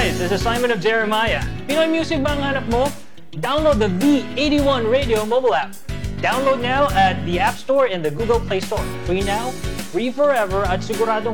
guys, this is Simon of Jeremiah. Pinoy music ba ang hanap mo? Download the V81 Radio mobile app. Download now at the App Store and the Google Play Store. Free now, free forever at siguradong